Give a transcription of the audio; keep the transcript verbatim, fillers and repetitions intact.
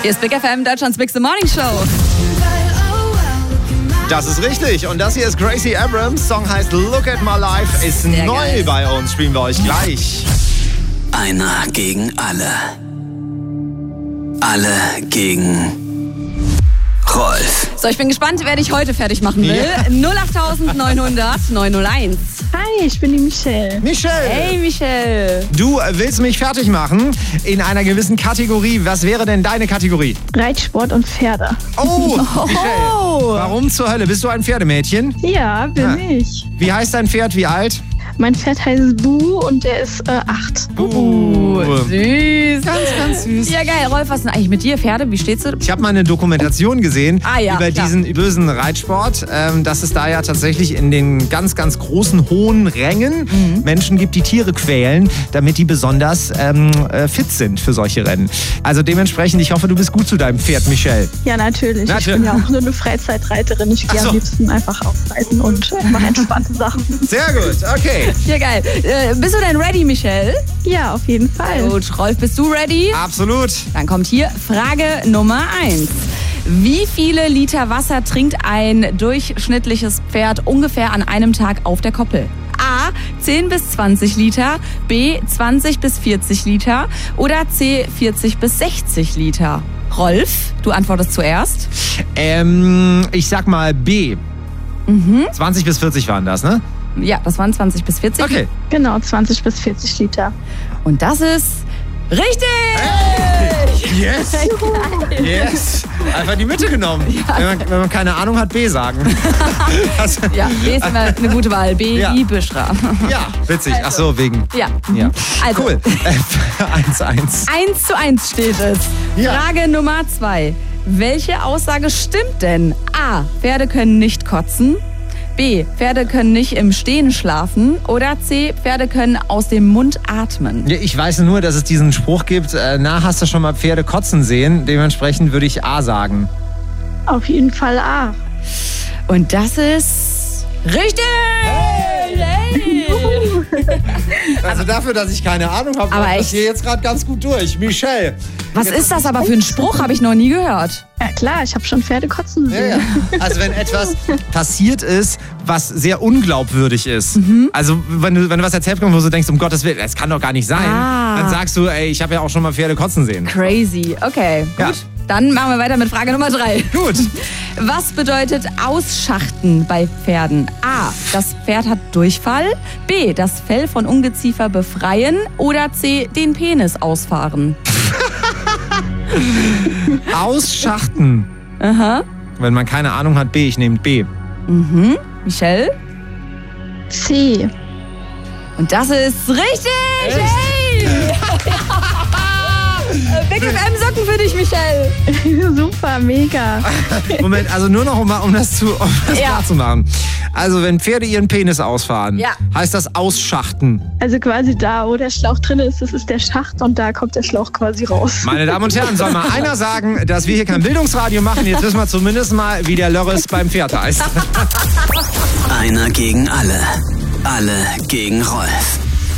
Hier ist Big F M, Deutschlands Big Morning Show. Das ist richtig. Und das hier ist Gracie Abrams. Song heißt Look at My Life. Ist Sehr neu geil. bei uns. Spielen wir euch gleich. Einer gegen alle. Alle gegen Rolf. So, ich bin gespannt, wer dich heute fertig machen will. Ja. null acht neun null null neun null eins. Hi, ich bin die Michelle. Michelle. Hey, Michelle. Du willst mich fertig machen in einer gewissen Kategorie. Was wäre denn deine Kategorie? Reitsport und Pferde. Oh, Michelle. Warum zur Hölle? Bist du ein Pferdemädchen? Ja, bin Ah. ich. Wie heißt dein Pferd? Wie alt? Mein Pferd heißt Bu und der ist äh, acht. Uh. Süß. Ganz, ganz süß. Ja, geil. Rolf, was ist denn eigentlich mit dir? Pferde, wie steht's? Ich habe mal eine Dokumentation gesehen Ah, ja, über klar. diesen bösen Reitsport, ähm, dass es da ja tatsächlich in den ganz, ganz großen, hohen Rängen Mhm. Menschen gibt, die Tiere quälen, damit die besonders ähm, äh, fit sind für solche Rennen. Also dementsprechend, ich hoffe, du bist gut zu deinem Pferd, Michelle. Ja, natürlich. Natürlich. Ich bin ja auch nur eine Freizeitreiterin. Ich gehe Ach so. am liebsten einfach ausreiten und äh, mache entspannte Sachen. Sehr gut, okay. Ja, geil. Äh, bist du denn ready, Michelle? Ja, auf jeden Fall. Gut. Rolf, bist du ready? Absolut. Dann kommt hier Frage Nummer eins. Wie viele Liter Wasser trinkt ein durchschnittliches Pferd ungefähr an einem Tag auf der Koppel? A. zehn bis zwanzig Liter, B. zwanzig bis vierzig Liter oder C. vierzig bis sechzig Liter? Rolf, du antwortest zuerst. Ähm, ich sag mal B. Mhm. zwanzig bis vierzig waren das, ne? Ja, das waren zwanzig bis vierzig. Okay. Genau, zwanzig bis vierzig Liter. Und das ist richtig! Yes! Yes! Einfach die Mitte genommen. Wenn, man, wenn man keine Ahnung hat, B sagen. Das, Ja, B ist immer eine gute Wahl. B Ja. wie Büschra. ja, witzig. Ach so, wegen. Ja. Ja. Also, Cool. eins eins. eins zu eins steht es. Ja. Frage Nummer zwei. Welche Aussage stimmt denn? A. Pferde können nicht kotzen. B. Pferde können nicht im Stehen schlafen. Oder C. Pferde können aus dem Mund atmen. Ja, ich weiß nur, dass es diesen Spruch gibt, äh, na, hast du schon mal Pferde kotzen sehen? Dementsprechend würde ich A sagen. Auf jeden Fall A. Und das ist richtig! Hey! Also dafür, dass ich keine Ahnung habe, Aber macht das echt? hier jetzt gerade ganz gut durch. Michelle. Was ist das aber für ein Spruch? Habe ich noch nie gehört. Ja klar, ich habe schon Pferde kotzen Ja, sehen. ja. Also wenn etwas passiert ist, was sehr unglaubwürdig ist, Mhm. also wenn du, wenn du was erzählt bekommst, wo du denkst, um Gottes Willen, das kann doch gar nicht sein, Ah. dann sagst du, ey, ich habe ja auch schon mal Pferde kotzen sehen. Crazy. Okay, gut. Ja. Dann machen wir weiter mit Frage Nummer drei. Gut. Was bedeutet Ausschachten bei Pferden? A. Das Pferd hat Durchfall. B. Das Fell von Ungeziefer befreien. Oder C. Den Penis ausfahren. Ausschachten. Aha. Wenn man keine Ahnung hat, B, ich nehme B. Mhm. Michelle? C. Und das ist richtig! Hey! Big F M Socken für dich, Michelle. Super, mega. Moment, also nur noch, um, um das, zu, um das Ja. klar zu machen. Also wenn Pferde ihren Penis ausfahren, Ja. heißt das Ausschachten. Also quasi da, wo der Schlauch drin ist, das ist der Schacht und da kommt der Schlauch quasi raus. Meine Damen und Herren, soll mal einer sagen, dass wir hier kein Bildungsradio machen? Jetzt wissen wir zumindest mal, wie der Lörres beim Pferd heißt. Einer gegen alle. Alle gegen Rolf.